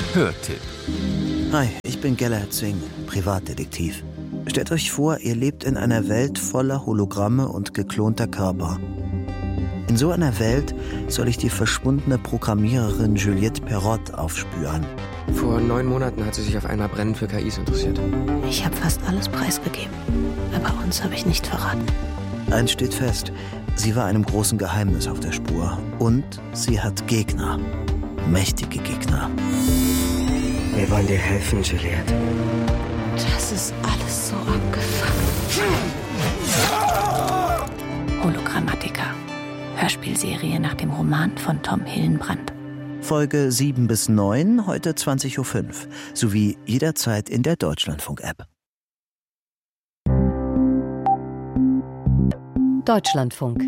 Hörtipp. Hi, ich bin Galahad Singh, Privatdetektiv. Stellt euch vor, ihr lebt in einer Welt voller Hologramme und geklonter Körper. In so einer Welt soll ich die verschwundene Programmiererin Juliette Perrot aufspüren. Vor 9 Monaten hat sie sich auf einmal brennend für KIs interessiert. Ich habe fast alles preisgegeben, aber uns habe ich nicht verraten. Eins steht fest, sie war einem großen Geheimnis auf der Spur. Und sie hat Gegner. Mächtige Gegner. Wir wollen dir helfen, Juliette. Das ist alles so abgefuckt. Hologrammatica. Hörspielserie nach dem Roman von Tom Hillenbrand. Folge 7-9, heute 20.05 Uhr, sowie jederzeit in der Deutschlandfunk-App. Deutschlandfunk.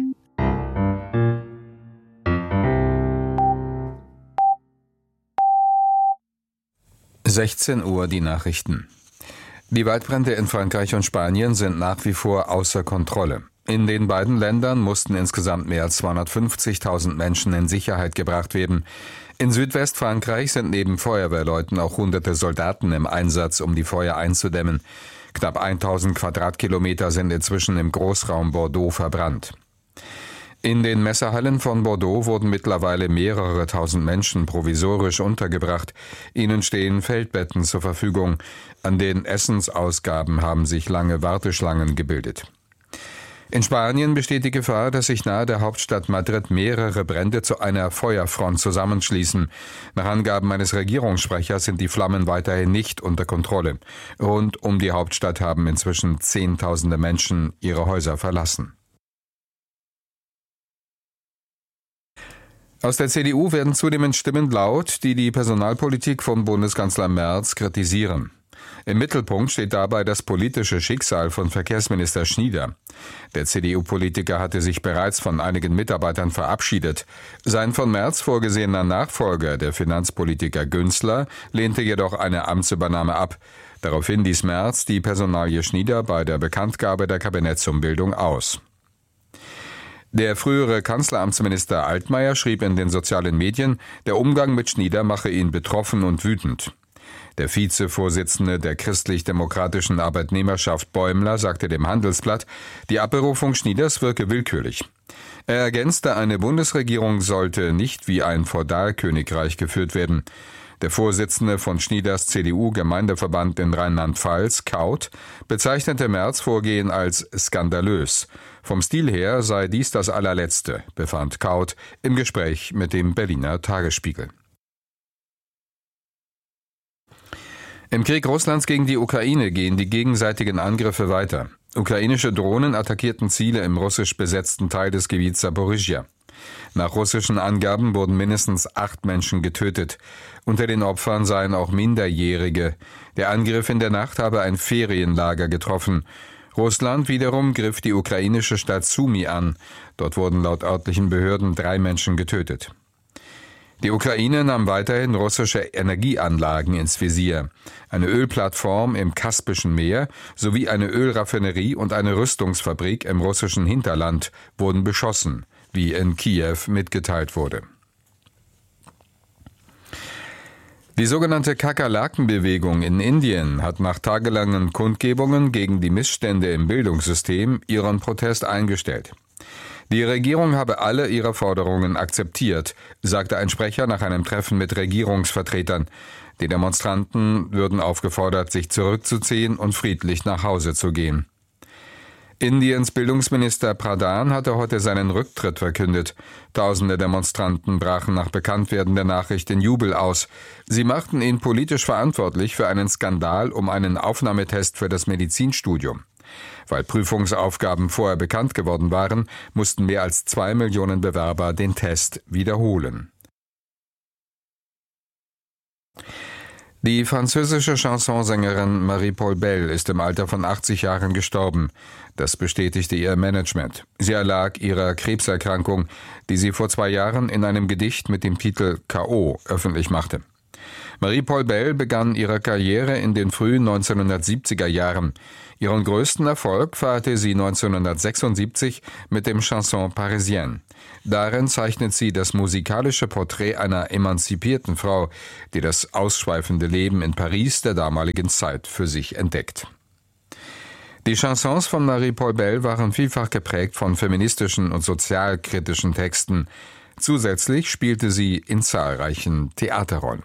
Uhr die Nachrichten. Die Waldbrände in Frankreich und Spanien sind nach wie vor außer Kontrolle. In den beiden Ländern mussten insgesamt mehr als 250.000 Menschen in Sicherheit gebracht werden. In Südwestfrankreich sind neben Feuerwehrleuten auch hunderte Soldaten im Einsatz, um die Feuer einzudämmen. Knapp 1000 Quadratkilometer sind inzwischen im Großraum Bordeaux verbrannt. In den Messehallen von Bordeaux wurden mittlerweile mehrere tausend Menschen provisorisch untergebracht. Ihnen stehen Feldbetten zur Verfügung. An den Essensausgaben haben sich lange Warteschlangen gebildet. In Spanien besteht die Gefahr, dass sich nahe der Hauptstadt Madrid mehrere Brände zu einer Feuerfront zusammenschließen. Nach Angaben eines Regierungssprechers sind die Flammen weiterhin nicht unter Kontrolle. Rund um die Hauptstadt haben inzwischen Zehntausende Menschen ihre Häuser verlassen. Aus der CDU werden zunehmend Stimmen laut, die die Personalpolitik von Bundeskanzler Merz kritisieren. Im Mittelpunkt steht dabei das politische Schicksal von Verkehrsminister Schnieder. Der CDU-Politiker hatte sich bereits von einigen Mitarbeitern verabschiedet. Sein von Merz vorgesehener Nachfolger, der Finanzpolitiker Günzler, lehnte jedoch eine Amtsübernahme ab. Daraufhin ließ Merz die Personalie Schnieder bei der Bekanntgabe der Kabinettsumbildung aus. Der frühere Kanzleramtsminister Altmaier schrieb in den sozialen Medien, der Umgang mit Schnieder mache ihn betroffen und wütend. Der Vizevorsitzende der christlich-demokratischen Arbeitnehmerschaft Bäumler sagte dem Handelsblatt, die Abberufung Schnieders wirke willkürlich. Er ergänzte, eine Bundesregierung sollte nicht wie ein Feudalkönigreich geführt werden. Der Vorsitzende von Schnieders CDU-Gemeindeverband in Rheinland-Pfalz, Kaut, bezeichnete Merz' Vorgehen als skandalös. Vom Stil her sei dies das allerletzte, befand Kaut im Gespräch mit dem Berliner Tagesspiegel. Im Krieg Russlands gegen die Ukraine gehen die gegenseitigen Angriffe weiter. Ukrainische Drohnen attackierten Ziele im russisch besetzten Teil des Gebiets Saporischschja. Nach russischen Angaben wurden mindestens 8 Menschen getötet. Unter den Opfern seien auch Minderjährige. Der Angriff in der Nacht habe ein Ferienlager getroffen. Russland wiederum griff die ukrainische Stadt Sumy an. Dort wurden laut örtlichen Behörden 3 Menschen getötet. Die Ukraine nahm weiterhin russische Energieanlagen ins Visier. Eine Ölplattform im Kaspischen Meer sowie eine Ölraffinerie und eine Rüstungsfabrik im russischen Hinterland wurden beschossen, wie in Kiew mitgeteilt wurde. Die sogenannte Kakerlakenbewegung in Indien hat nach tagelangen Kundgebungen gegen die Missstände im Bildungssystem ihren Protest eingestellt. Die Regierung habe alle ihre Forderungen akzeptiert, sagte ein Sprecher nach einem Treffen mit Regierungsvertretern. Die Demonstranten würden aufgefordert, sich zurückzuziehen und friedlich nach Hause zu gehen. Indiens Bildungsminister Pradhan hatte heute seinen Rücktritt verkündet. Tausende Demonstranten brachen nach Bekanntwerden der Nachricht in Jubel aus. Sie machten ihn politisch verantwortlich für einen Skandal um einen Aufnahmetest für das Medizinstudium. Weil Prüfungsaufgaben vorher bekannt geworden waren, mussten mehr als 2 Millionen Bewerber den Test wiederholen. Die französische Chansonsängerin Marie-Paul Bell ist im Alter von 80 Jahren gestorben. Das bestätigte ihr Management. Sie erlag ihrer Krebserkrankung, die sie vor 2 Jahren in einem Gedicht mit dem Titel K.O. öffentlich machte. Marie-Paul Bell begann ihre Karriere in den frühen 1970er Jahren. Ihren größten Erfolg feierte sie 1976 mit dem Chanson Parisienne. Darin zeichnet sie das musikalische Porträt einer emanzipierten Frau, die das ausschweifende Leben in Paris der damaligen Zeit für sich entdeckt. Die Chansons von Marie-Paul Bell waren vielfach geprägt von feministischen und sozialkritischen Texten. Zusätzlich spielte sie in zahlreichen Theaterrollen.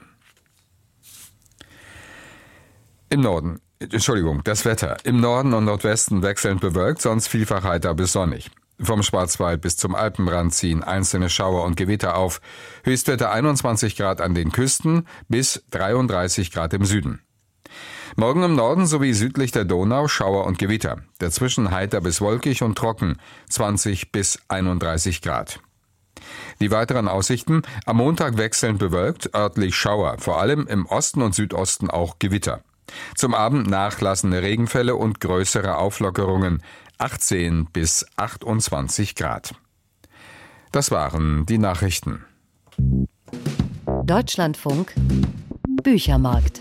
Das Wetter. Im Norden und Nordwesten wechselnd bewölkt, sonst vielfach heiter bis sonnig. Vom Schwarzwald bis zum Alpenrand ziehen einzelne Schauer und Gewitter auf. Höchstwerte 21 Grad an den Küsten bis 33 Grad im Süden. Morgen im Norden sowie südlich der Donau Schauer und Gewitter. Dazwischen heiter bis wolkig und trocken, 20 bis 31 Grad. Die weiteren Aussichten: am Montag wechselnd bewölkt, örtlich Schauer, vor allem im Osten und Südosten auch Gewitter. Zum Abend nachlassende Regenfälle und größere Auflockerungen, 18 bis 28 Grad. Das waren die Nachrichten. Deutschlandfunk Büchermarkt.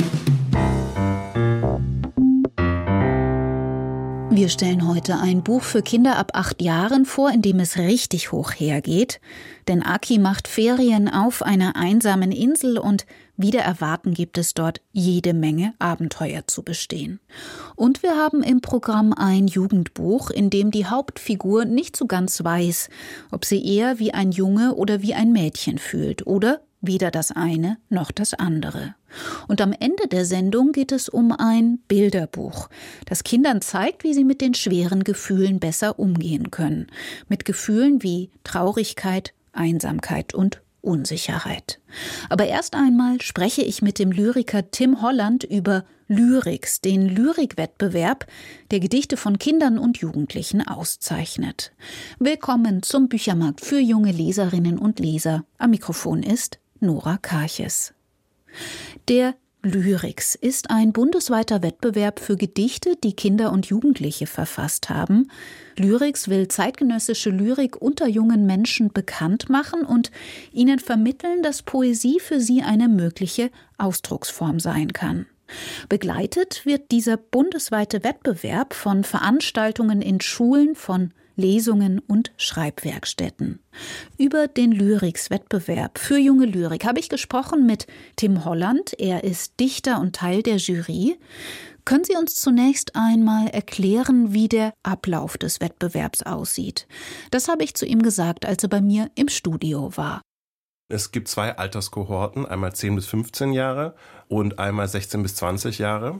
Wir stellen heute ein Buch für Kinder ab 8 Jahren vor, in dem es richtig hoch hergeht. Denn Aki macht Ferien auf einer einsamen Insel und wider Erwarten gibt es dort jede Menge Abenteuer zu bestehen. Und wir haben im Programm ein Jugendbuch, in dem die Hauptfigur nicht so ganz weiß, ob sie eher wie ein Junge oder wie ein Mädchen fühlt oder weder das eine noch das andere. Und am Ende der Sendung geht es um ein Bilderbuch, das Kindern zeigt, wie sie mit den schweren Gefühlen besser umgehen können. Mit Gefühlen wie Traurigkeit, Einsamkeit und Unsicherheit. Aber erst einmal spreche ich mit dem Lyriker Tim Holland über Lyrics, den Lyrikwettbewerb, der Gedichte von Kindern und Jugendlichen auszeichnet. Willkommen zum Büchermarkt für junge Leserinnen und Leser. Am Mikrofon ist Nora Karches. Der Lyrics ist ein bundesweiter Wettbewerb für Gedichte, die Kinder und Jugendliche verfasst haben. Lyrics will zeitgenössische Lyrik unter jungen Menschen bekannt machen und ihnen vermitteln, dass Poesie für sie eine mögliche Ausdrucksform sein kann. Begleitet wird dieser bundesweite Wettbewerb von Veranstaltungen in Schulen, von Lesungen und Schreibwerkstätten. Über den Lyrics-Wettbewerb für junge Lyrik habe ich gesprochen mit Tim Holland. Er ist Dichter und Teil der Jury. Können Sie uns zunächst einmal erklären, wie der Ablauf des Wettbewerbs aussieht? Das habe ich zu ihm gesagt, als er bei mir im Studio war. Es gibt 2 Alterskohorten, einmal 10 bis 15 Jahre und einmal 16 bis 20 Jahre.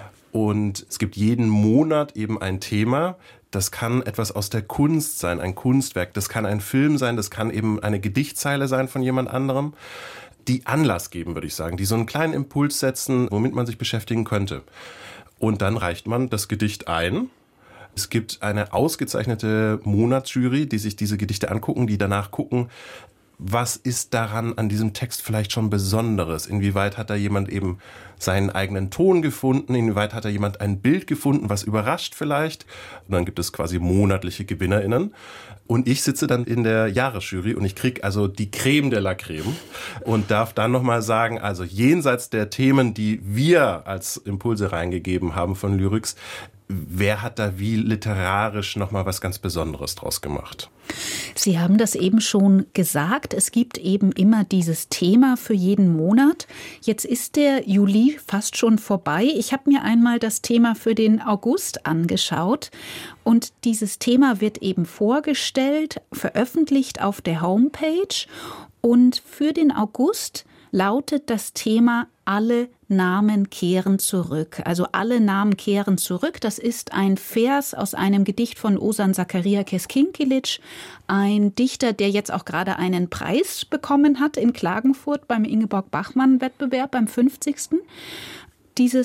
Und es gibt jeden Monat eben ein Thema. Das kann etwas aus der Kunst sein, ein Kunstwerk. Das kann ein Film sein, das kann eben eine Gedichtzeile sein von jemand anderem, die Anlass geben, würde ich sagen, die so einen kleinen Impuls setzen, womit man sich beschäftigen könnte. Und dann reicht man das Gedicht ein. Es gibt eine ausgezeichnete Monatsjury, die sich diese Gedichte angucken, die danach gucken, was ist daran an diesem Text vielleicht schon Besonderes? Inwieweit hat da jemand eben seinen eigenen Ton gefunden? Inwieweit hat da jemand ein Bild gefunden, was überrascht vielleicht? Und dann gibt es quasi monatliche GewinnerInnen. Und ich sitze dann in der Jahresjury und ich kriege also die Creme de la Creme und darf dann nochmal sagen, also jenseits der Themen, die wir als Impulse reingegeben haben von Lyrics, wer hat da wie literarisch nochmal was ganz Besonderes draus gemacht? Sie haben das eben schon gesagt, es gibt eben immer dieses Thema für jeden Monat. Jetzt ist der Juli fast schon vorbei. Ich habe mir einmal das Thema für den August angeschaut und dieses Thema wird eben vorgestellt, veröffentlicht auf der Homepage und für den August lautet das Thema Alle Namen kehren zurück. Also alle Namen kehren zurück. Das ist ein Vers aus einem Gedicht von Ozan Zakaria Keskinkilic, ein Dichter, der jetzt auch gerade einen Preis bekommen hat in Klagenfurt beim Ingeborg-Bachmann-Wettbewerb beim 50. Dieser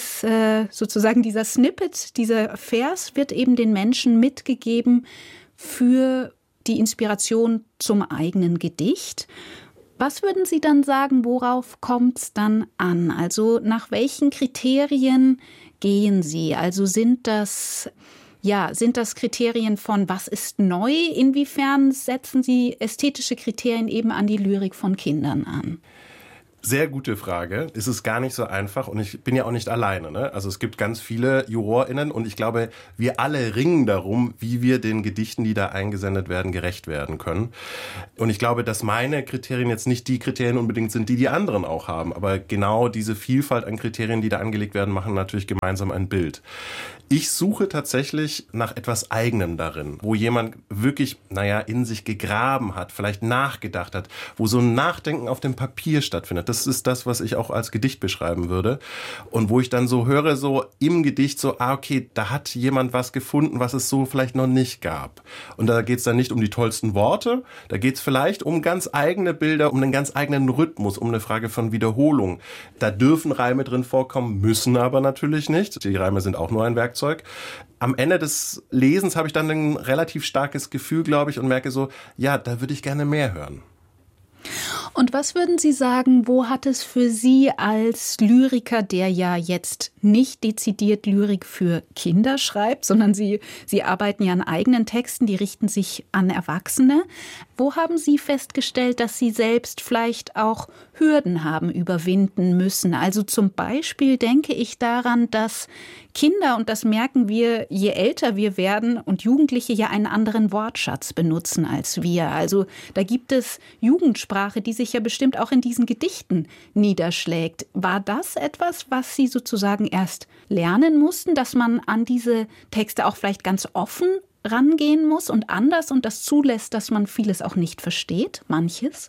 Snippet, dieser Vers wird eben den Menschen mitgegeben für die Inspiration zum eigenen Gedicht. Was würden Sie dann sagen, worauf kommt es dann an? Also nach welchen Kriterien gehen Sie? Also sind das Kriterien von was ist neu? Inwiefern setzen Sie ästhetische Kriterien eben an die Lyrik von Kindern an? Sehr gute Frage. Es ist gar nicht so einfach und ich bin ja auch nicht alleine, ne? Also es gibt ganz viele JurorInnen und ich glaube, wir alle ringen darum, wie wir den Gedichten, die da eingesendet werden, gerecht werden können. Und ich glaube, dass meine Kriterien jetzt nicht die Kriterien unbedingt sind, die anderen auch haben. Aber genau diese Vielfalt an Kriterien, die da angelegt werden, machen natürlich gemeinsam ein Bild. Ich suche tatsächlich nach etwas Eigenem darin, wo jemand wirklich, in sich gegraben hat, vielleicht nachgedacht hat, wo so ein Nachdenken auf dem Papier stattfindet. Das ist das, was ich auch als Gedicht beschreiben würde. Und wo ich dann so höre, so im Gedicht so, okay, da hat jemand was gefunden, was es so vielleicht noch nicht gab. Und da geht es dann nicht um die tollsten Worte, da geht es vielleicht um ganz eigene Bilder, um einen ganz eigenen Rhythmus, um eine Frage von Wiederholung. Da dürfen Reime drin vorkommen, müssen aber natürlich nicht. Die Reime sind auch nur ein Werkzeug. Am Ende des Lesens habe ich dann ein relativ starkes Gefühl, glaube ich, und merke so, ja, da würde ich gerne mehr hören. Und was würden Sie sagen, wo hat es für Sie als Lyriker, der ja jetzt nicht dezidiert Lyrik für Kinder schreibt, sondern Sie arbeiten ja an eigenen Texten, die richten sich an Erwachsene. Wo haben Sie festgestellt, dass Sie selbst vielleicht auch Hürden haben überwinden müssen? Also zum Beispiel denke ich daran, dass Kinder, und das merken wir, je älter wir werden, und Jugendliche ja einen anderen Wortschatz benutzen als wir. Also da gibt es Jugendsprache, die sich ja bestimmt auch in diesen Gedichten niederschlägt. War das etwas, was Sie sozusagen erst lernen mussten, dass man an diese Texte auch vielleicht ganz offen rangehen muss und anders und das zulässt, dass man vieles auch nicht versteht, manches?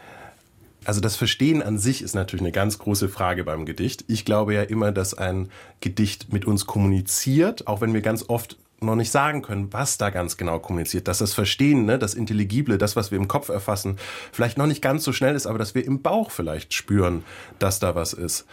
Also das Verstehen an sich ist natürlich eine ganz große Frage beim Gedicht. Ich glaube ja immer, dass ein Gedicht mit uns kommuniziert, auch wenn wir ganz oft noch nicht sagen können, was da ganz genau kommuniziert. Dass das Verstehen, das Intelligible, das, was wir im Kopf erfassen, vielleicht noch nicht ganz so schnell ist, aber dass wir im Bauch vielleicht spüren, dass da was ist.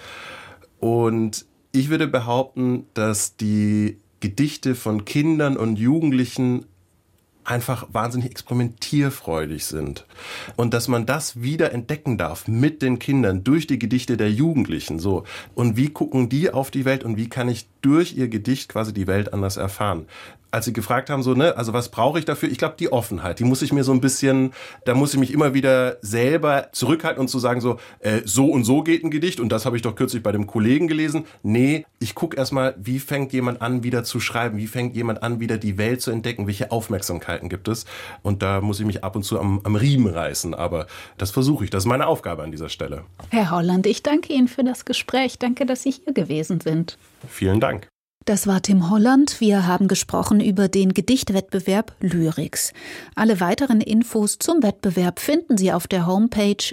Und ich würde behaupten, dass die Gedichte von Kindern und Jugendlichen einfach wahnsinnig experimentierfreudig sind. Und dass man das wieder entdecken darf mit den Kindern durch die Gedichte der Jugendlichen. So. Und wie gucken die auf die Welt und wie kann ich durch ihr Gedicht quasi die Welt anders erfahren? Als Sie gefragt haben, also was brauche ich dafür? Ich glaube, die Offenheit, die muss ich mir so ein bisschen, da muss ich mich immer wieder selber zurückhalten und zu sagen so und so geht ein Gedicht und das habe ich doch kürzlich bei dem Kollegen gelesen. Nee, ich gucke erstmal, wie fängt jemand an, wieder zu schreiben? Wie fängt jemand an, wieder die Welt zu entdecken? Welche Aufmerksamkeiten gibt es? Und da muss ich mich ab und zu am Riemen reißen, aber das versuche ich. Das ist meine Aufgabe an dieser Stelle. Herr Holland, ich danke Ihnen für das Gespräch. Danke, dass Sie hier gewesen sind. Vielen Dank. Das war Tim Holland. Wir haben gesprochen über den Gedichtwettbewerb Lyrics. Alle weiteren Infos zum Wettbewerb finden Sie auf der Homepage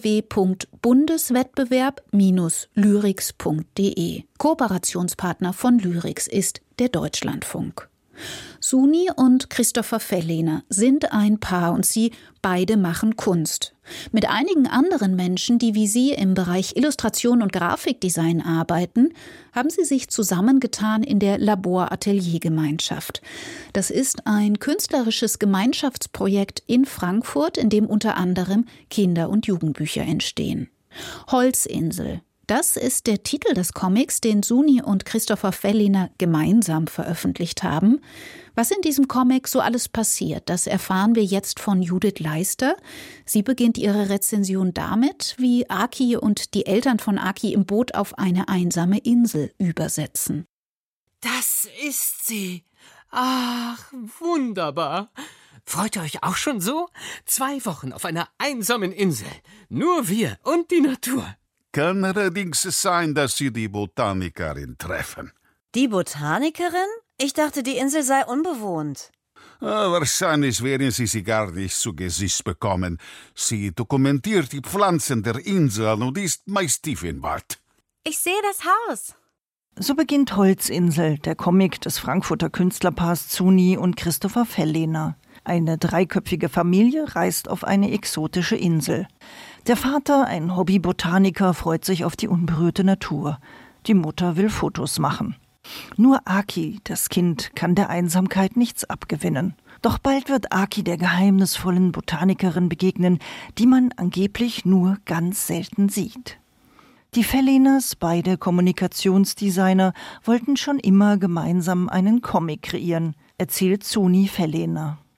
www.bundeswettbewerb-lyrics.de. Kooperationspartner von Lyrics ist der Deutschlandfunk. Suni und Christopher Fellehner sind ein Paar und sie beide machen Kunst. Mit einigen anderen Menschen, die wie sie im Bereich Illustration und Grafikdesign arbeiten, haben sie sich zusammengetan in der Labor-Atelier-Gemeinschaft. Das ist ein künstlerisches Gemeinschaftsprojekt in Frankfurt, in dem unter anderem Kinder- und Jugendbücher entstehen. Holzinsel. Das ist der Titel des Comics, den Suni und Christopher Fellehner gemeinsam veröffentlicht haben. Was in diesem Comic so alles passiert, das erfahren wir jetzt von Judith Leister. Sie beginnt ihre Rezension damit, wie Aki und die Eltern von Aki im Boot auf eine einsame Insel übersetzen. Das ist sie. Ach, wunderbar. Freut ihr euch auch schon so? 2 Wochen auf einer einsamen Insel. Nur wir und die Natur. Kann allerdings sein, dass Sie die Botanikerin treffen. Die Botanikerin? Ich dachte, die Insel sei unbewohnt. Wahrscheinlich werden Sie sie gar nicht zu Gesicht bekommen. Sie dokumentiert die Pflanzen der Insel und ist meist tief im Wald. Ich sehe das Haus. So beginnt Holzinsel, der Comic des Frankfurter Künstlerpaars Suni und Christopher Fellehner. Eine 3-köpfige Familie reist auf eine exotische Insel. Der Vater, ein Hobbybotaniker, freut sich auf die unberührte Natur. Die Mutter will Fotos machen. Nur Aki, das Kind, kann der Einsamkeit nichts abgewinnen. Doch bald wird Aki der geheimnisvollen Botanikerin begegnen, die man angeblich nur ganz selten sieht. Die Fellehners, beide Kommunikationsdesigner, wollten schon immer gemeinsam einen Comic kreieren, erzählt Suni Fellehner.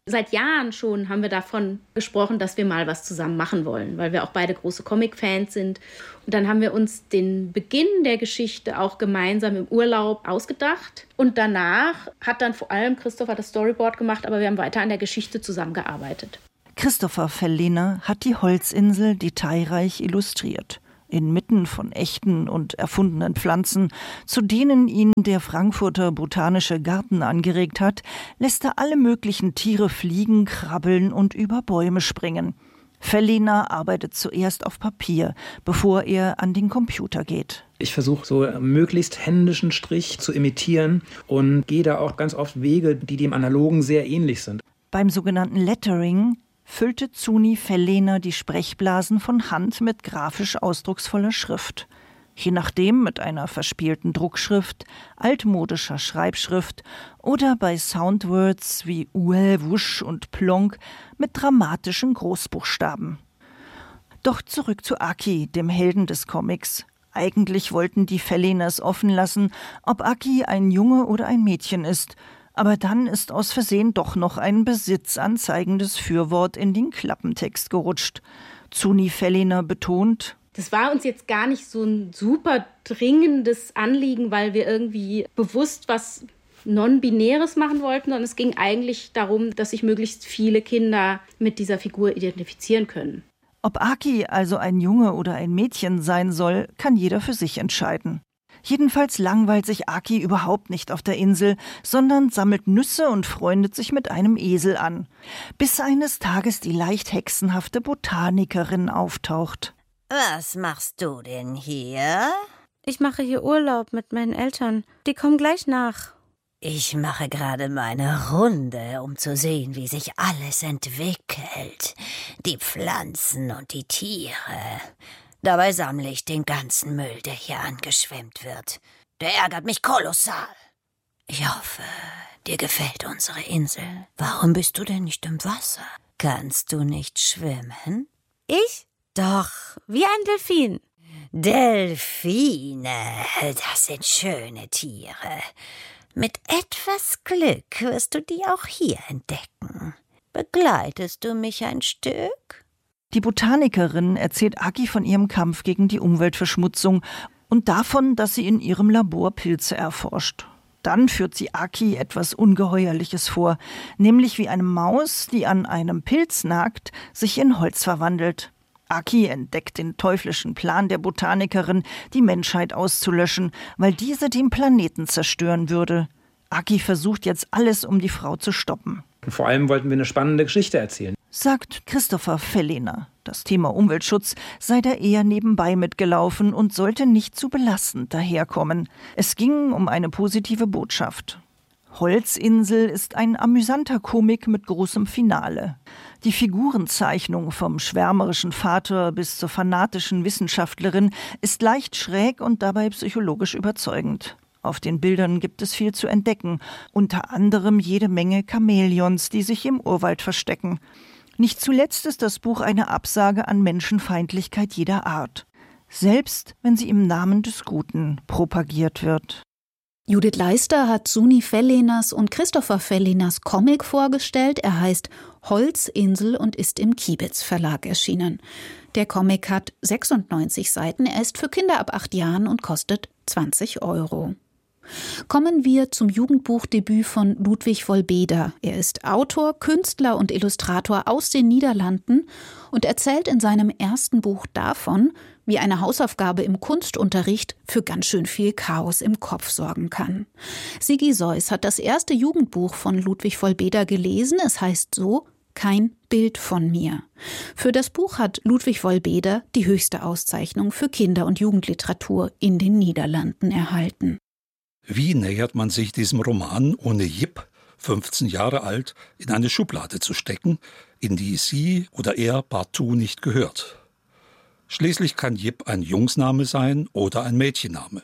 Seit Jahren schon haben wir davon gesprochen, dass wir mal was zusammen machen wollen, weil wir auch beide große Comic-Fans sind. Und dann haben wir uns den Beginn der Geschichte auch gemeinsam im Urlaub ausgedacht. Und danach hat dann vor allem Christopher das Storyboard gemacht, aber wir haben weiter an der Geschichte zusammengearbeitet. Christopher Fellehner hat die Holzinsel detailreich illustriert. Inmitten von echten und erfundenen Pflanzen, zu denen ihn der Frankfurter Botanische Garten angeregt hat, lässt er alle möglichen Tiere fliegen, krabbeln und über Bäume springen. Fellehner arbeitet zuerst auf Papier, bevor er an den Computer geht. Ich versuche so möglichst händischen Strich zu imitieren und gehe da auch ganz oft Wege, die dem Analogen sehr ähnlich sind. Beim sogenannten Lettering füllte Zuni Fellehner die Sprechblasen von Hand mit grafisch ausdrucksvoller Schrift. Je nachdem mit einer verspielten Druckschrift, altmodischer Schreibschrift oder bei Soundwords wie Uel, Wusch und Plonk mit dramatischen Großbuchstaben. Doch zurück zu Aki, dem Helden des Comics. Eigentlich wollten die Fellehners offen lassen, ob Aki ein Junge oder ein Mädchen ist. Aber dann ist aus Versehen doch noch ein besitzanzeigendes Fürwort in den Klappentext gerutscht. Zuni Fellehner betont: Das war uns jetzt gar nicht so ein super dringendes Anliegen, weil wir irgendwie bewusst was Non-Binäres machen wollten, sondern es ging eigentlich darum, dass sich möglichst viele Kinder mit dieser Figur identifizieren können. Ob Aki also ein Junge oder ein Mädchen sein soll, kann jeder für sich entscheiden. Jedenfalls langweilt sich Aki überhaupt nicht auf der Insel, sondern sammelt Nüsse und freundet sich mit einem Esel an. Bis eines Tages die leicht hexenhafte Botanikerin auftaucht. Was machst du denn hier? Ich mache hier Urlaub mit meinen Eltern. Die kommen gleich nach. Ich mache gerade meine Runde, um zu sehen, wie sich alles entwickelt. Die Pflanzen und die Tiere. Dabei sammle ich den ganzen Müll, der hier angeschwemmt wird. Der ärgert mich kolossal. Ich hoffe, dir gefällt unsere Insel. Warum bist du denn nicht im Wasser? Kannst du nicht schwimmen? Ich? Doch, wie ein Delfin. Delfine, das sind schöne Tiere. Mit etwas Glück wirst du die auch hier entdecken. Begleitest du mich ein Stück? Die Botanikerin erzählt Aki von ihrem Kampf gegen die Umweltverschmutzung und davon, dass sie in ihrem Labor Pilze erforscht. Dann führt sie Aki etwas Ungeheuerliches vor, nämlich wie eine Maus, die an einem Pilz nagt, sich in Holz verwandelt. Aki entdeckt den teuflischen Plan der Botanikerin, die Menschheit auszulöschen, weil diese den Planeten zerstören würde. Aki versucht jetzt alles, um die Frau zu stoppen. Vor allem wollten wir eine spannende Geschichte erzählen. Sagt Christopher Fellehner. Das Thema Umweltschutz sei da eher nebenbei mitgelaufen und sollte nicht zu belastend daherkommen. Es ging um eine positive Botschaft. Holzinsel ist ein amüsanter Komik mit großem Finale. Die Figurenzeichnung vom schwärmerischen Vater bis zur fanatischen Wissenschaftlerin ist leicht schräg und dabei psychologisch überzeugend. Auf den Bildern gibt es viel zu entdecken, unter anderem jede Menge Chamäleons, die sich im Urwald verstecken. Nicht zuletzt ist das Buch eine Absage an Menschenfeindlichkeit jeder Art, selbst wenn sie im Namen des Guten propagiert wird. Judith Leister hat Zuni Fellehners und Christopher Fellehners Comic vorgestellt. Er heißt Holzinsel und ist im Kibitz Verlag erschienen. Der Comic hat 96 Seiten. Er ist für Kinder ab 8 Jahren und kostet 20 €. Kommen wir zum Jugendbuchdebüt von Ludwig Wolbeder. Er ist Autor, Künstler und Illustrator aus den Niederlanden und erzählt in seinem ersten Buch davon, wie eine Hausaufgabe im Kunstunterricht für ganz schön viel Chaos im Kopf sorgen kann. Sigi Seuss hat das erste Jugendbuch von Ludwig Wolbeder gelesen. Es heißt so: Kein Bild von mir. Für das Buch hat Ludwig Wolbeder die höchste Auszeichnung für Kinder- und Jugendliteratur in den Niederlanden erhalten. Wie nähert man sich diesem Roman, ohne Jip, 15 Jahre alt, in eine Schublade zu stecken, in die sie oder er partout nicht gehört? Schließlich kann Jip ein Jungsname sein oder ein Mädchenname.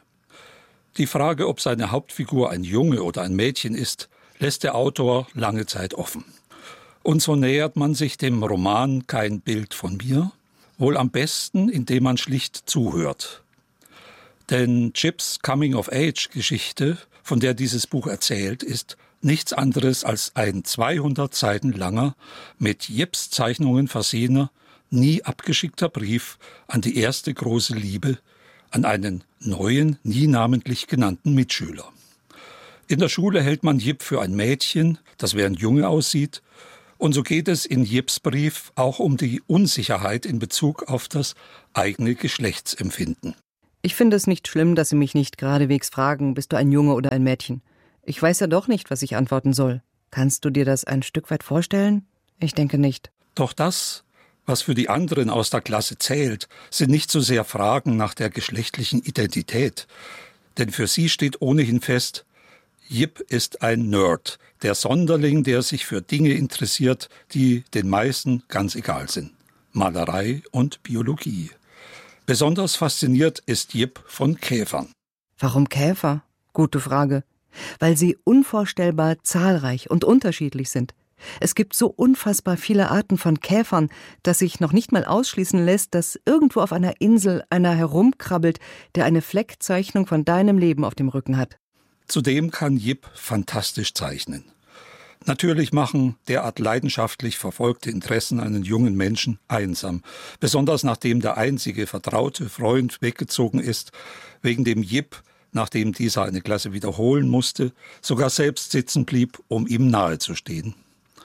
Die Frage, ob seine Hauptfigur ein Junge oder ein Mädchen ist, lässt der Autor lange Zeit offen. Und so nähert man sich dem Roman Kein Bild von mir, wohl am besten, indem man schlicht zuhört. Denn Jips Coming-of-Age-Geschichte, von der dieses Buch erzählt, ist nichts anderes als ein 200 Seiten langer, mit Jips Zeichnungen versehener, nie abgeschickter Brief an die erste große Liebe, an einen neuen, nie namentlich genannten Mitschüler. In der Schule hält man Jip für ein Mädchen, das wie ein Junge aussieht, und so geht es in Jips Brief auch um die Unsicherheit in Bezug auf das eigene Geschlechtsempfinden. Ich finde es nicht schlimm, dass Sie mich nicht geradewegs fragen, bist du ein Junge oder ein Mädchen? Ich weiß ja doch nicht, was ich antworten soll. Kannst du dir das ein Stück weit vorstellen? Ich denke nicht. Doch das, was für die anderen aus der Klasse zählt, sind nicht so sehr Fragen nach der geschlechtlichen Identität. Denn für sie steht ohnehin fest, Jip ist ein Nerd, der Sonderling, der sich für Dinge interessiert, die den meisten ganz egal sind. Malerei und Biologie. Besonders fasziniert ist Jip von Käfern. Warum Käfer? Gute Frage. Weil sie unvorstellbar zahlreich und unterschiedlich sind. Es gibt so unfassbar viele Arten von Käfern, dass sich noch nicht mal ausschließen lässt, dass irgendwo auf einer Insel einer herumkrabbelt, der eine Fleckzeichnung von deinem Leben auf dem Rücken hat. Zudem kann Jip fantastisch zeichnen. Natürlich machen derart leidenschaftlich verfolgte Interessen einen jungen Menschen einsam, besonders nachdem der einzige vertraute Freund weggezogen ist, wegen dem Jip, nachdem dieser eine Klasse wiederholen musste, sogar selbst sitzen blieb, um ihm nahezustehen.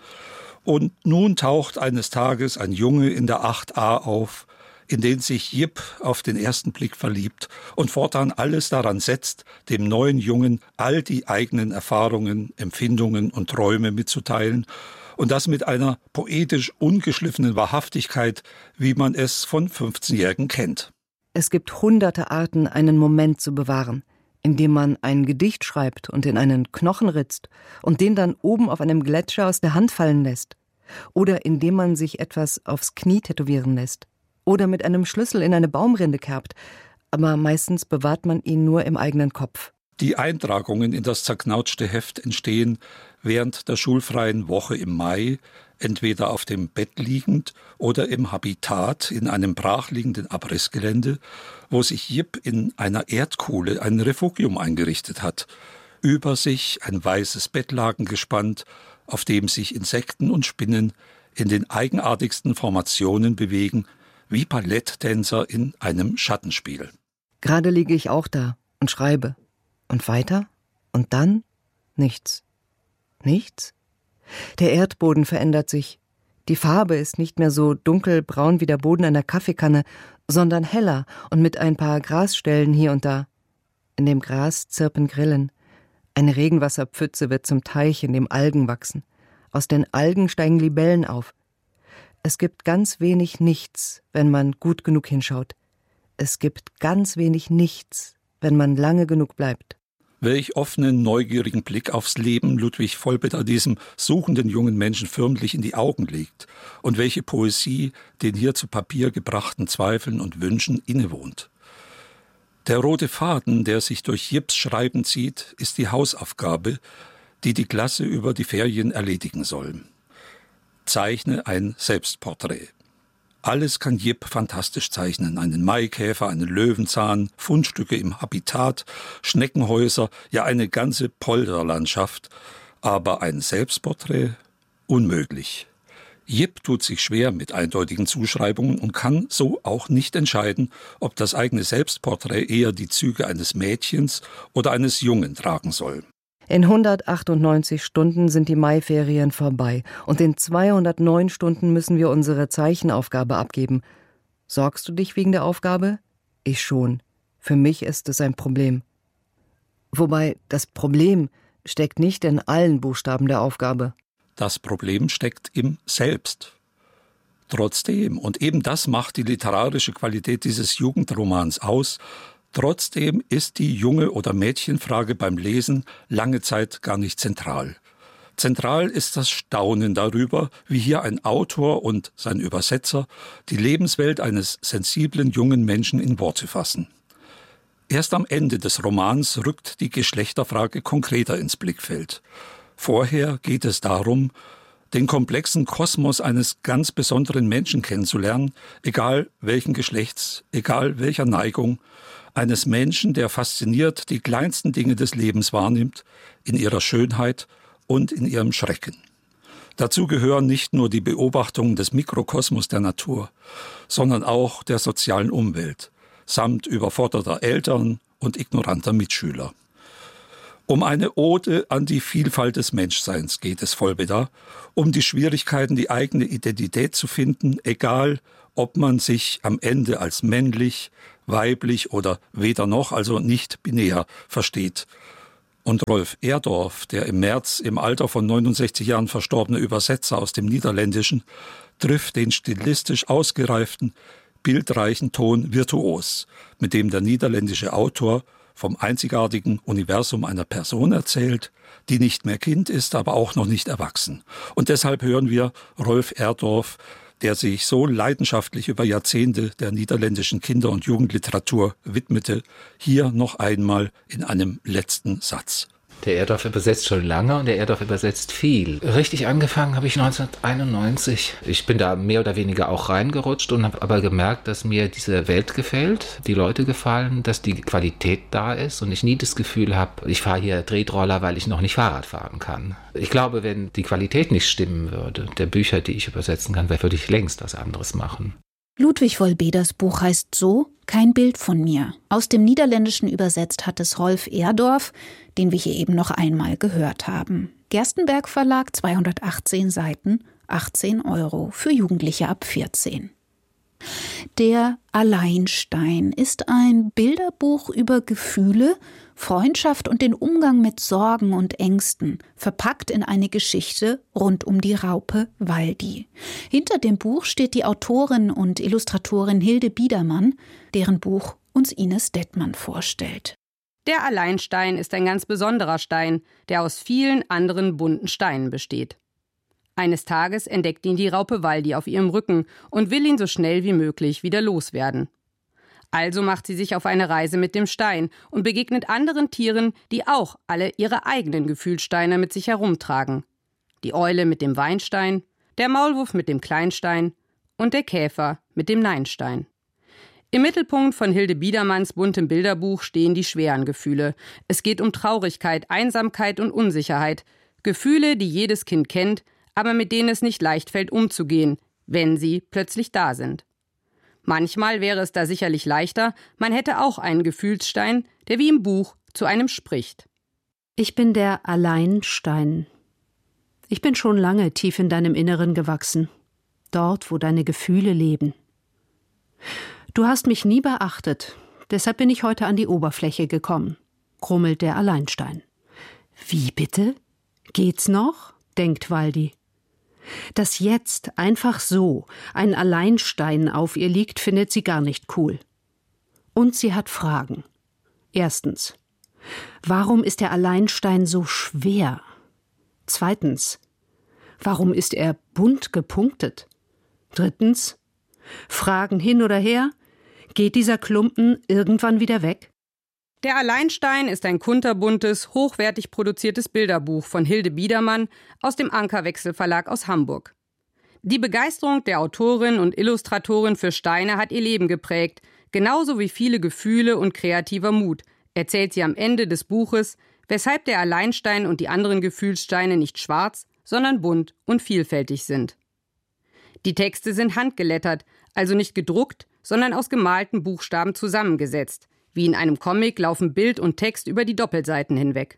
Und nun taucht eines Tages ein Junge in der 8a auf, in den sich Jip auf den ersten Blick verliebt und fortan alles daran setzt, dem neuen Jungen all die eigenen Erfahrungen, Empfindungen und Träume mitzuteilen und das mit einer poetisch ungeschliffenen Wahrhaftigkeit, wie man es von 15-Jährigen kennt. Es gibt hunderte Arten, einen Moment zu bewahren, indem man ein Gedicht schreibt und in einen Knochen ritzt und den dann oben auf einem Gletscher aus der Hand fallen lässt. Oder indem man sich etwas aufs Knie tätowieren lässt. Oder mit einem Schlüssel in eine Baumrinde kerbt. Aber meistens bewahrt man ihn nur im eigenen Kopf. Die Eintragungen in das zerknautschte Heft entstehen während der schulfreien Woche im Mai, entweder auf dem Bett liegend oder im Habitat in einem brachliegenden Abrissgelände, wo sich Jip in einer Erdkuhle ein Refugium eingerichtet hat. Über sich ein weißes Bettlaken gespannt, auf dem sich Insekten und Spinnen in den eigenartigsten Formationen bewegen, wie Balletttänzer in einem Schattenspiel. Gerade liege ich auch da und schreibe. Und weiter? Und dann? Nichts. Nichts? Der Erdboden verändert sich. Die Farbe ist nicht mehr so dunkelbraun wie der Boden einer Kaffeekanne, sondern heller und mit ein paar Grasstellen hier und da. In dem Gras zirpen Grillen. Eine Regenwasserpfütze wird zum Teich, in dem Algen wachsen. Aus den Algen steigen Libellen auf. Es gibt ganz wenig Nichts, wenn man gut genug hinschaut. Es gibt ganz wenig Nichts, wenn man lange genug bleibt. Welch offenen, neugierigen Blick aufs Leben Ludwig Vollbitter diesem suchenden jungen Menschen förmlich in die Augen legt und welche Poesie den hier zu Papier gebrachten Zweifeln und Wünschen innewohnt. Der rote Faden, der sich durch Jips Schreiben zieht, ist die Hausaufgabe, die die Klasse über die Ferien erledigen soll. Zeichne ein Selbstporträt. Alles kann Jip fantastisch zeichnen. Einen Maikäfer, einen Löwenzahn, Fundstücke im Habitat, Schneckenhäuser, ja eine ganze Polderlandschaft. Aber ein Selbstporträt? Unmöglich. Jip tut sich schwer mit eindeutigen Zuschreibungen und kann so auch nicht entscheiden, ob das eigene Selbstporträt eher die Züge eines Mädchens oder eines Jungen tragen soll. In 198 Stunden sind die Maiferien vorbei und in 209 Stunden müssen wir unsere Zeichenaufgabe abgeben. Sorgst du dich wegen der Aufgabe? Ich schon. Für mich ist es ein Problem. Wobei das Problem steckt nicht in allen Buchstaben der Aufgabe. Das Problem steckt im Selbst. Trotzdem, und eben das macht die literarische Qualität dieses Jugendromans aus, trotzdem ist die Junge- oder Mädchenfrage beim Lesen lange Zeit gar nicht zentral. Zentral ist das Staunen darüber, wie hier ein Autor und sein Übersetzer die Lebenswelt eines sensiblen jungen Menschen in Worte fassen. Erst am Ende des Romans rückt die Geschlechterfrage konkreter ins Blickfeld. Vorher geht es darum, den komplexen Kosmos eines ganz besonderen Menschen kennenzulernen, egal welchen Geschlechts, egal welcher Neigung, eines Menschen, der fasziniert die kleinsten Dinge des Lebens wahrnimmt, in ihrer Schönheit und in ihrem Schrecken. Dazu gehören nicht nur die Beobachtungen des Mikrokosmos der Natur, sondern auch der sozialen Umwelt, samt überforderter Eltern und ignoranter Mitschüler. Um eine Ode an die Vielfalt des Menschseins geht es Volbeda, um die Schwierigkeiten, die eigene Identität zu finden, egal ob man sich am Ende als männlich, weiblich oder weder noch, also nicht binär, versteht. Und Rolf Erdorf, der im März im Alter von 69 Jahren verstorbene Übersetzer aus dem Niederländischen, trifft den stilistisch ausgereiften, bildreichen Ton virtuos, mit dem der niederländische Autor vom einzigartigen Universum einer Person erzählt, die nicht mehr Kind ist, aber auch noch nicht erwachsen. Und deshalb hören wir Rolf Erdorf, der sich so leidenschaftlich über Jahrzehnte der niederländischen Kinder- und Jugendliteratur widmete, hier noch einmal in einem letzten Satz. Der Erdorf übersetzt schon lange und der Erdorf übersetzt viel. Richtig angefangen habe ich 1991. Ich bin da mehr oder weniger auch reingerutscht und habe aber gemerkt, dass mir diese Welt gefällt, die Leute gefallen, dass die Qualität da ist und ich nie das Gefühl habe, ich fahre hier Tretroller, weil ich noch nicht Fahrrad fahren kann. Ich glaube, wenn die Qualität nicht stimmen würde, der Bücher, die ich übersetzen kann, würde ich längst was anderes machen. Ludwig Volbeders Buch heißt so »Kein Bild von mir«. Aus dem Niederländischen übersetzt hat es Rolf Erdorf, den wir hier eben noch einmal gehört haben. Gerstenberg Verlag, 218 Seiten, 18 € für Jugendliche ab 14. Der Alleinstein ist ein Bilderbuch über Gefühle, Freundschaft und den Umgang mit Sorgen und Ängsten, verpackt in eine Geschichte rund um die Raupe Waldi. Hinter dem Buch steht die Autorin und Illustratorin Hilde Biedermann, deren Buch uns Ines Dettmann vorstellt. Der Alleinstein ist ein ganz besonderer Stein, der aus vielen anderen bunten Steinen besteht. Eines Tages entdeckt ihn die Raupe Waldi auf ihrem Rücken und will ihn so schnell wie möglich wieder loswerden. Also macht sie sich auf eine Reise mit dem Stein und begegnet anderen Tieren, die auch alle ihre eigenen Gefühlssteine mit sich herumtragen. Die Eule mit dem Weinstein, der Maulwurf mit dem Kleinstein und der Käfer mit dem Neinstein. Im Mittelpunkt von Hilde Biedermanns buntem Bilderbuch stehen die schweren Gefühle. Es geht um Traurigkeit, Einsamkeit und Unsicherheit. Gefühle, die jedes Kind kennt, aber mit denen es nicht leicht fällt, umzugehen, wenn sie plötzlich da sind. Manchmal wäre es da sicherlich leichter, man hätte auch einen Gefühlsstein, der wie im Buch zu einem spricht. Ich bin der Alleinstein. Ich bin schon lange tief in deinem Inneren gewachsen, dort, wo deine Gefühle leben. Du hast mich nie beachtet, deshalb bin ich heute an die Oberfläche gekommen, grummelt der Alleinstein. Wie bitte? Geht's noch? Denkt Waldi. Dass jetzt einfach so ein Alleinstein auf ihr liegt, findet sie gar nicht cool. Und sie hat Fragen. Erstens, warum ist der Alleinstein so schwer? Zweitens, warum ist er bunt gepunktet? Drittens, Fragen hin oder her, geht dieser Klumpen irgendwann wieder weg? Der Alleinstein ist ein kunterbuntes, hochwertig produziertes Bilderbuch von Hilde Biedermann aus dem Ankerwechsel Verlag aus Hamburg. Die Begeisterung der Autorin und Illustratorin für Steine hat ihr Leben geprägt, genauso wie viele Gefühle und kreativer Mut, erzählt sie am Ende des Buches, weshalb der Alleinstein und die anderen Gefühlssteine nicht schwarz, sondern bunt und vielfältig sind. Die Texte sind handgelettert, also nicht gedruckt, sondern aus gemalten Buchstaben zusammengesetzt. Wie in einem Comic laufen Bild und Text über die Doppelseiten hinweg.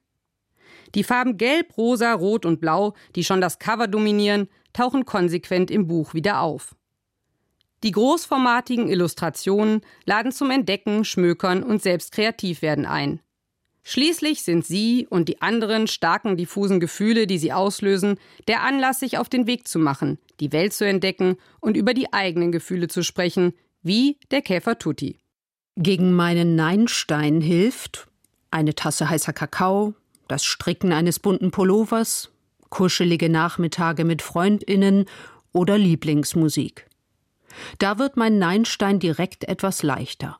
Die Farben Gelb, Rosa, Rot und Blau, die schon das Cover dominieren, tauchen konsequent im Buch wieder auf. Die großformatigen Illustrationen laden zum Entdecken, Schmökern und selbst Kreativwerden ein. Schließlich sind sie und die anderen starken, diffusen Gefühle, die sie auslösen, der Anlass, sich auf den Weg zu machen, die Welt zu entdecken und über die eigenen Gefühle zu sprechen, wie der Käfer Tutti. Gegen meinen Neinstein hilft eine Tasse heißer Kakao, das Stricken eines bunten Pullovers, kuschelige Nachmittage mit FreundInnen oder Lieblingsmusik. Da wird mein Neinstein direkt etwas leichter,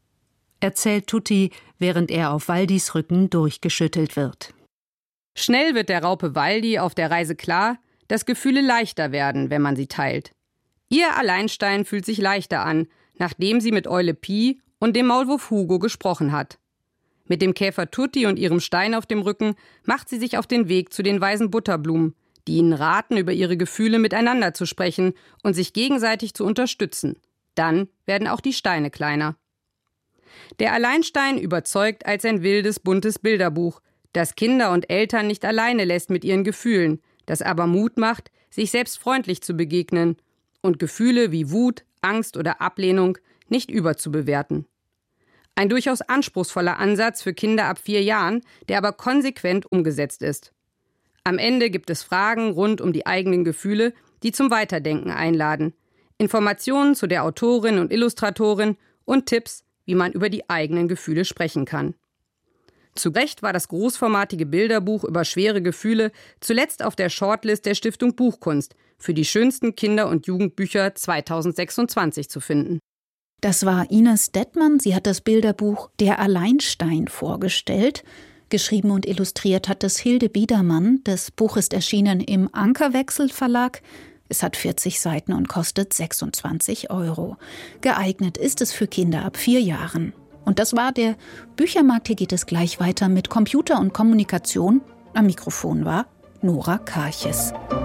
erzählt Tutti, während er auf Waldis Rücken durchgeschüttelt wird. Schnell wird der Raupe Waldi auf der Reise klar, dass Gefühle leichter werden, wenn man sie teilt. Ihr Alleinstein fühlt sich leichter an, nachdem sie mit Eule Pi und dem Maulwurf Hugo gesprochen hat. Mit dem Käfer Tutti und ihrem Stein auf dem Rücken macht sie sich auf den Weg zu den weißen Butterblumen, die ihnen raten, über ihre Gefühle miteinander zu sprechen und sich gegenseitig zu unterstützen. Dann werden auch die Steine kleiner. Der Alleinstein überzeugt als ein wildes, buntes Bilderbuch, das Kinder und Eltern nicht alleine lässt mit ihren Gefühlen, das aber Mut macht, sich selbst freundlich zu begegnen und Gefühle wie Wut, Angst oder Ablehnung nicht überzubewerten. Ein durchaus anspruchsvoller Ansatz für Kinder ab 4 Jahren, der aber konsequent umgesetzt ist. Am Ende gibt es Fragen rund um die eigenen Gefühle, die zum Weiterdenken einladen, Informationen zu der Autorin und Illustratorin und Tipps, wie man über die eigenen Gefühle sprechen kann. Zu Recht war das großformatige Bilderbuch über schwere Gefühle zuletzt auf der Shortlist der Stiftung Buchkunst für die schönsten Kinder- und Jugendbücher 2026 zu finden. Das war Ines Dettmann. Sie hat das Bilderbuch Der Alleinstein vorgestellt. Geschrieben und illustriert hat es Hilde Biedermann. Das Buch ist erschienen im Ankerwechsel Verlag. Es hat 40 Seiten und kostet 26 €. Geeignet ist es für Kinder ab 4 Jahren. Und das war der Büchermarkt. Hier geht es gleich weiter mit Computer und Kommunikation. Am Mikrofon war Nora Karches.